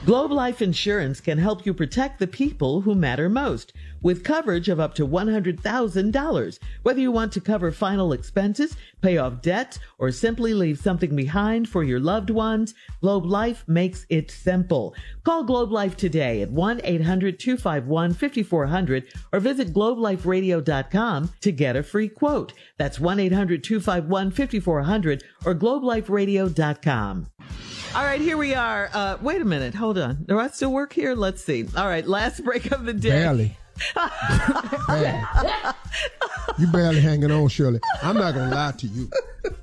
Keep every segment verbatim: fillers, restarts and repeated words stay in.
Globe Life Insurance can help you protect the people who matter most with coverage of up to one hundred thousand dollars. Whether you want to cover final expenses, pay off debt, or simply leave something behind for your loved ones, Globe Life makes it simple. Call Globe Life today at one eight hundred two five one five four zero zero or visit globe life radio dot com to get a free quote. That's one eight hundred two five one five four zero zero or globe life radio dot com. All right, here we are. Uh, wait a minute. Hold on. Do I still work here? Let's see. All right, last break of the day. Barely. barely. You barely hanging on, Shirley. I'm not going to lie to you.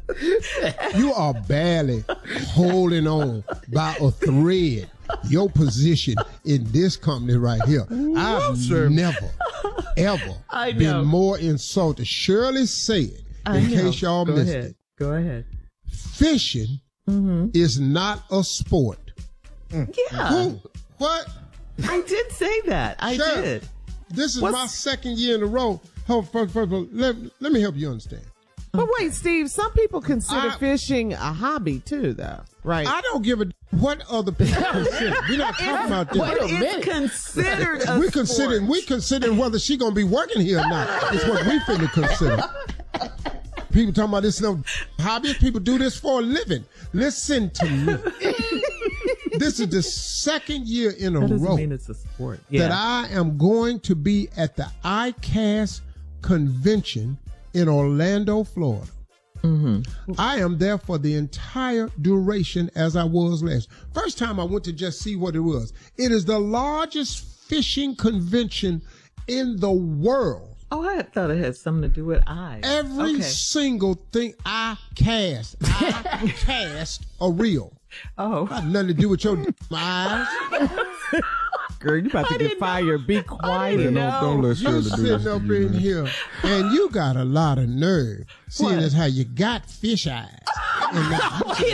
You are barely holding on by a thread. Your position in this company right here. I've sure. never, ever I know. been more insulted. Shirley said, I in know. case y'all Go missed ahead. it, Go ahead. fishing Mm-hmm. is not a sport. Yeah. Who? What? I did say that. I Sure. did. This is What's- my second year in a row. Hold, first, first, first, let, let me help you understand. But wait, Steve, some people consider I- fishing a hobby too, though, right? I don't give a what other people consider. We're not talking about But that. it's considered a We sport. consider we considering whether she gonna be working here or not. It's what we finna consider. People talking about this no hobby. People do this for a living. Listen to me. This is the second year in a That doesn't row mean it's a sport. Yeah. that I am going to be at the I C A S convention in Orlando, Florida. Mm-hmm. I am there for the entire duration as I was last. First time I went to just see what it was. It is the largest fishing convention in the world. Oh, I thought it had something to do with eyes. Every Okay. single thing I cast, I cast a reel. Oh, Got nothing to do with your eyes. Girl, you about to get fired. Be quiet. didn't Don't- know. don't let You Shirley do sitting this to up you, in man. here, and you got a lot of nerve, seeing What? as how you got fish eyes. And now you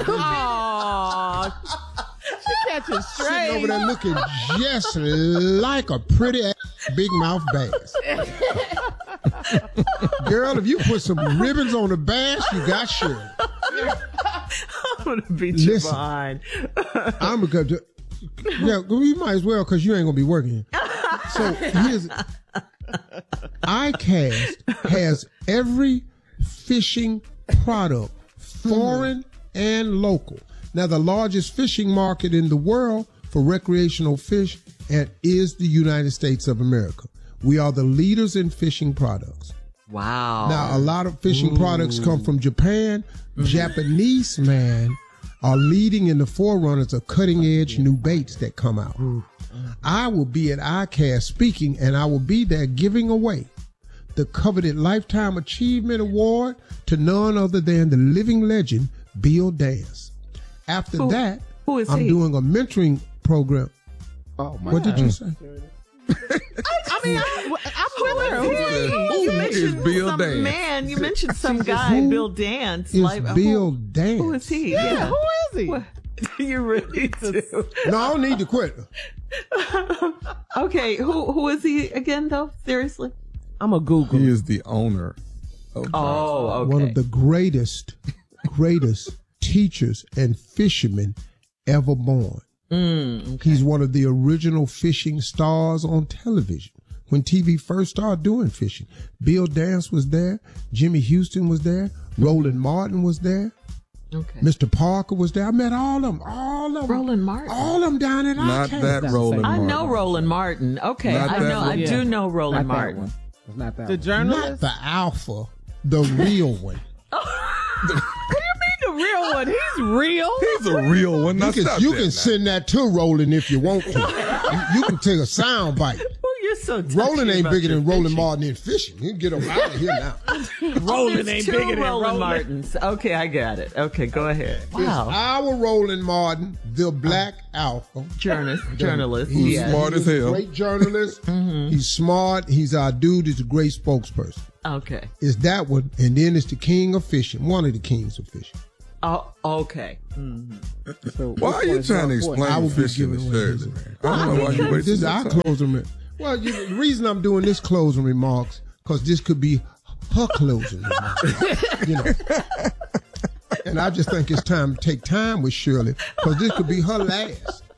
Aw. She catching sitting over straight. there looking just like a pretty ass big mouth bass. Girl, if you put some ribbons on the bass, you got Shirley. I'm going to beat Listen. you behind. I'm going to. Yeah, we might as well because you ain't gonna be working. So here's I C A S has every fishing product, foreign and local. Now the largest fishing market in the world for recreational fish and is the United States of America. We are the leaders in fishing products. Wow. Now a lot of fishing products come from Japan. Japanese man are leading in the forerunners of cutting-edge new baits that come out. I will be at I C A S speaking, and I will be there giving away the coveted Lifetime Achievement Award to none other than the living legend, Bill Dance. After Who- that, who is I'm he? doing a mentoring program. Oh, my What did you say? I mean, I, I'm with her. Who is he? You Who mentioned is Bill some Dance? man. You mentioned some guy, Who Bill Dance. Is Like, Bill who, Dance? Who is he? Yeah, who is he? What? You really do. No, I don't need to quit. Okay, who who is he again, though? Seriously? I'm a Google. He is the owner of Oh, okay. One of the greatest, greatest teachers and fishermen ever born. Mm, okay. He's one of the original fishing stars on television when T V first started doing fishing. Bill Dance was there. Jimmy Houston was there. Roland Martin was there. Okay. Mister Parker was there. I met all of them. All of them. Roland Martin. All of them down at Not I C A S. that Roland I Martin. know Roland Martin. Okay, Not I that know. I one. do know Not Roland that Martin. one. It's not that The one. Not journalist? the alpha, the real one. What do you mean the real one? He's real. He's a real one. Now You can, stop you that can now. send that to Roland if you want to. you, you can take a sound bite. Oh, you're so touchy Roland ain't about bigger your than Roland fishing. Martin in fishing. You can get him out of here now. Roland There's ain't two bigger than Roland Roland. Martins. Okay, I got it. Okay, go ahead. It's Wow. our Roland Martin, the Black Alpha. Journalist. Journalist. He's Yeah. smart as he's a hell. Great journalist. He's smart. He's our dude. He's a great spokesperson. Okay. It's that one, and then it's the king of fishing. One of the kings of fishing. Oh, okay. Why So which are one you is trying to more important? explain I will be fishing giving to away Shirley, his- man? I don't know why you This wasting is your our time. closing remarks. Well, you, the reason I'm doing this closing remarks because this could be her closing remarks. You know. And I just think it's time to take time with Shirley because this could be her last.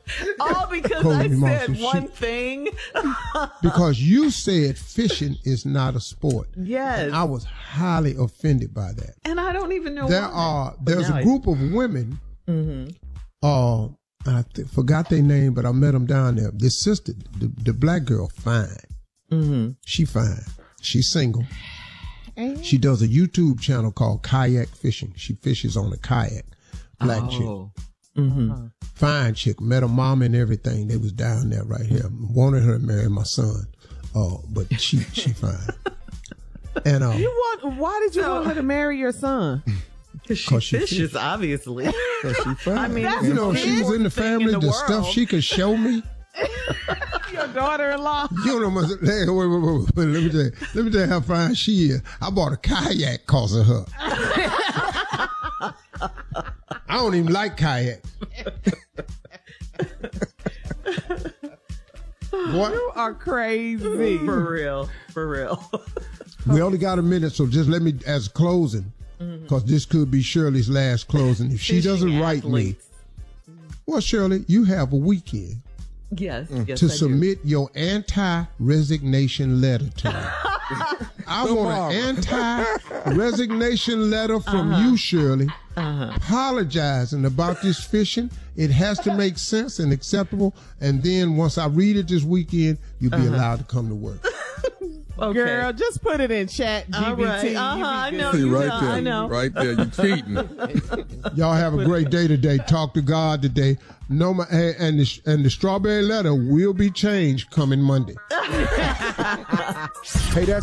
All because Cody I Moss said and one shit. thing. Because you said fishing is not a sport. Yes. And I was highly offended by that. And I don't even know There why. are But there's now a I- group of women. Mhm. Uh, I th- forgot their name, but I met them down there. This sister, the, the black girl, fine. Mhm. She fine. She's single. She does a YouTube channel called Kayak Fishing. She fishes on a kayak. Black chick. Oh. Mhm. Fine chick. Met her mom and everything. They was down there right here. Wanted her to marry my son. Oh, but she she fine. And um, You want? Why did you want her to marry your son? Because she 'Cause she fishes, fishes. obviously. She fine. I mean, you know, if she was in the thing family, in the, the stuff world. she could show me. Your daughter-in-law. You know, wait, wait, wait, wait, wait, let me tell you, let me tell you how fine she is. I bought a kayak cause of her. I don't even like kayak. What? You are crazy. For real. For real. We only got a minute, so just let me, as closing, because this could be Shirley's last closing. If she Fishing doesn't write athletes. me, well, Shirley, you have a weekend Yes. Yes, to I do. submit your anti-resignation letter to me. I want an anti-resignation letter from Uh-huh. you, Shirley, apologizing about this fishing. It has to make sense and acceptable. And then once I read it this weekend, you'll be allowed to come to work. Okay. Girl, just put it in chat G B T. All right. You be Uh-huh, I good. know. See, you right know, there, I know. right there, you cheating. Y'all have a great day today. Talk to God today. No, my, and the, and the strawberry letter will be changed coming Monday. Hey, that's